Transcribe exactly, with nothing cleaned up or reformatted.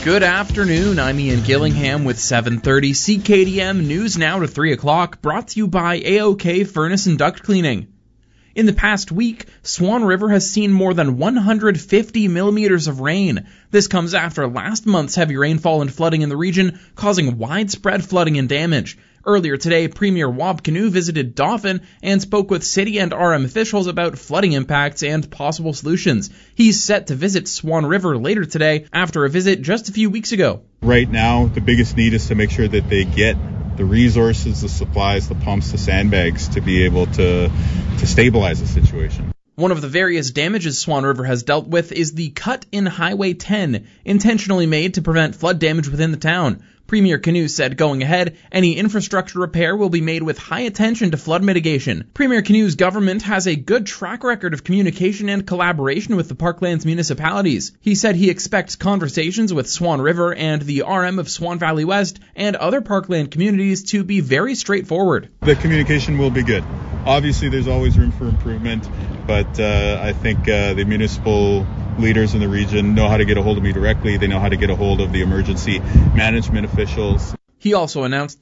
Good afternoon, I'm Ian Gillingham with seven thirty C K D M News Now to three o'clock, brought to you by A O K Furnace and Duct Cleaning. In the past week, Swan River has seen more than one hundred fifty millimeters of rain. This comes after last month's heavy rainfall and flooding in the region, causing widespread flooding and damage. Earlier today, Premier Wab Kinew visited Dauphin and spoke with city and R M officials about flooding impacts and possible solutions. He's set to visit Swan River later today after a visit just a few weeks ago. Right now, the biggest need is to make sure that they get the resources, the supplies, the pumps, the sandbags to be able to, to stabilize the situation. One of the various damages Swan River has dealt with is the cut in Highway ten, intentionally made to prevent flood damage within the town. Premier Kinew said going ahead, any infrastructure repair will be made with high attention to flood mitigation. Premier Kinew's government has a good track record of communication and collaboration with the Parklands municipalities. He said he expects conversations with Swan River and the R M of Swan Valley West and other Parkland communities to be very straightforward. The communication will be good. Obviously, there's always room for improvement, but uh, I think uh, the municipal leaders in the region know how to get a hold of me directly. They know how to get a hold of the emergency management officials. He also announced